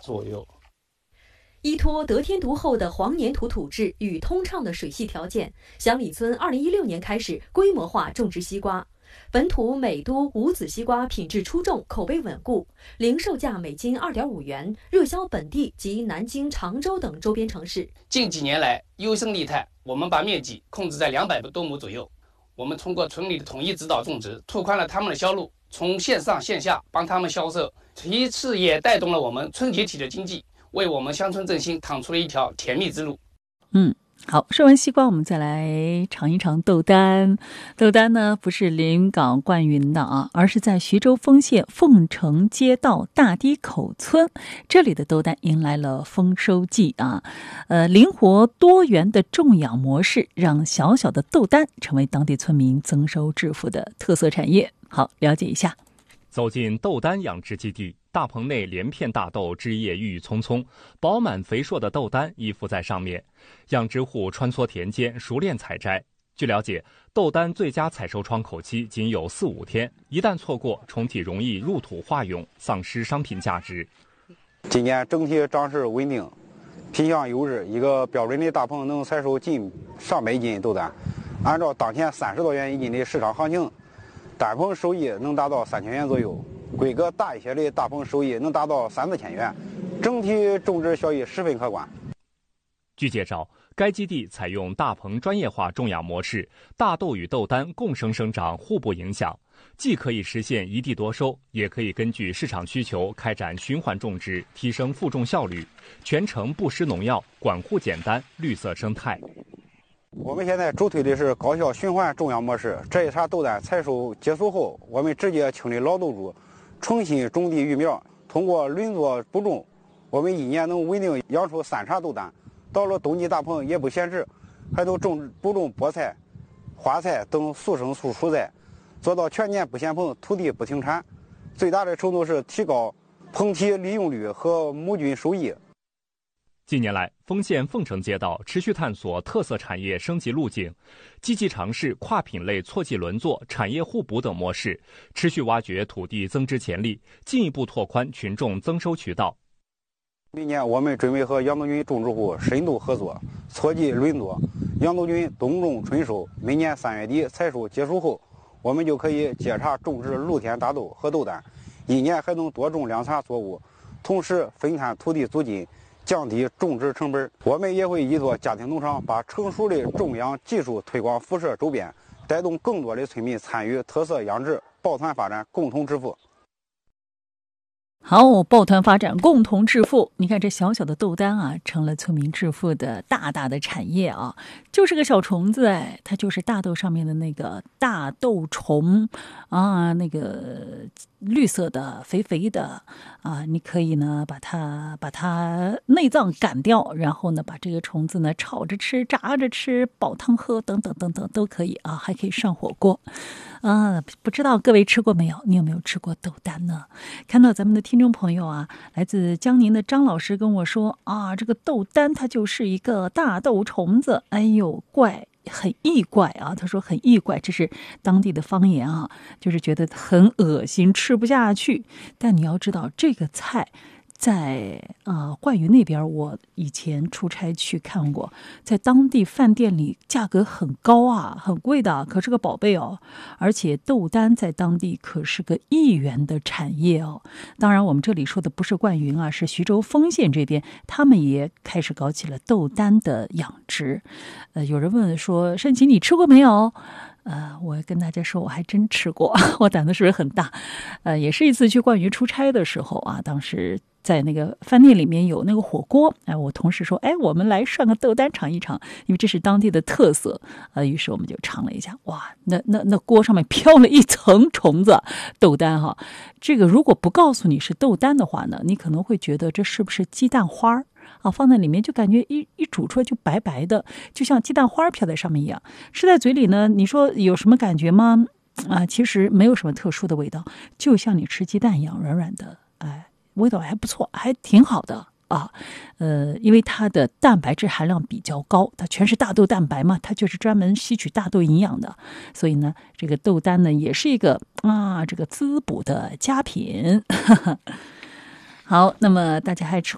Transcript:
左右。 依托得天独厚的黄粘土土质与通畅的水系条件，祥里村2016年开始规模化种植西瓜。本土美都无籽西瓜品质出众，口碑稳固，零售价每斤2.5元，热销本地及南京、常州等周边城市。 近几年来，优胜劣汰，我们把面积控制在200多亩左右。我们通过村里的统一指导种植，拓宽了他们的销路，从线上线下帮他们销售，其次也带动了我们村集体的经济，为我们乡村振兴趟出了一条甜蜜之路。 好，说完西瓜，我们再来尝一尝豆丹。豆丹呢，不是临港灌云的啊，而是在徐州丰县凤城街道大堤口村，这里的豆丹迎来了丰收季啊。灵活多元的种养模式，让小小的豆丹成为当地村民增收致富的特色产业。好，了解一下。 走进豆丹养殖基地，大棚内连片大豆枝叶郁郁葱葱，饱满肥硕的豆丹依附在上面。养殖户穿梭田间，熟练采摘。据了解，豆丹最佳采收窗口期仅有4-5天，一旦错过，虫体容易入土化蛹，丧失商品价值。 今年整体长势稳定，品相优质，一个标准的大棚能采收近上百斤豆丹。按照当前30多元一斤的市场行情，单棚收益能达到3000元左右，规格大一些的大棚收益能达到3-4千元，整体种植效益十分可观。 据介绍，该基地采用大棚专业化种养模式，大豆与豆丹共生生长，互不影响，既可以实现一地多收，也可以根据市场需求开展循环种植，提升负重效率，全程不施农药，管护简单，绿色生态。 我们现在主推的是高效循环种养模式。这一茬豆丹采收结束后，我们直接清理老豆株，重新种地育苗，通过轮作补种，我们一年能稳定养出3茬豆丹。到了冬季大棚也不闲置，还能补种菠菜、花菜等速生速蔬菜，做到全年不嫌棚，土地不停产。最大的程度是提高棚体利用率和亩均收益。 近年来，丰县凤城街道持续探索特色产业升级路径，积极尝试跨品类错季轮作、产业互补等模式，持续挖掘土地增值潜力，进一步拓宽群众增收渠道。 明年我们准备和杨豆菌种植户深度合作，错季轮作，杨豆菌冬种春收。每年3月底采收结束后，我们就可以接茬种植露天大豆和豆丹，一年还能多种2茬作物，同时分摊土地租金，降低种植成本。我们也会依托家庭农场，把成熟的种养技术推广辐射周边，带动更多的村民参与特色养殖，抱团发展，共同致富。 好，抱团发展，共同致富。你看这小小的豆丹啊，成了村民致富的大大的产业啊，就是个小虫子哎，它就是大豆上面的那个大豆虫啊，那个绿色的、肥肥的啊，你可以呢把它内脏赶掉，然后呢把这个虫子呢炒着吃、炸着吃、煲汤喝等等等等都可以啊，还可以上火锅。不知道各位吃过没有？你有没有吃过豆丹呢？看到咱们的听众朋友啊，来自江宁的张老师跟我说啊，这个豆丹它就是一个大豆虫子，哎呦怪，很异怪啊。他说很异怪，这是当地的方言啊，就是觉得很恶心，吃不下去。但你要知道，这个菜在灌云那边，我以前出差去看过，在当地饭店里价格很高啊，很贵的，可是个宝贝哦。而且豆丹在当地可是个1元的产业哦。当然我们这里说的不是灌云啊，是徐州丰县这边，他们也开始搞起了豆丹的养殖。有人问说，盛琪你吃过没有？我跟大家说，我还真吃过，我胆子是不是很大？也是一次去灌云出差的时候啊，当时在那个饭店里面有那个火锅，我同事说，我们来涮个豆丹尝一尝，因为这是当地的特色。于是我们就尝了一下，哇，那锅上面飘了一层虫子，豆丹哈。这个如果不告诉你是豆丹的话呢，你可能会觉得这是不是鸡蛋花啊？放在里面就感觉一煮出来就白白的，就像鸡蛋花飘在上面一样。吃在嘴里呢，你说有什么感觉吗？其实没有什么特殊的味道，就像你吃鸡蛋一样，软软的，味道还不错，还挺好的啊。因为它的蛋白质含量比较高，它全是大豆蛋白嘛，它就是专门吸取大豆营养的，所以呢，这个豆丹呢也是一个这个滋补的佳品。好，那么大家还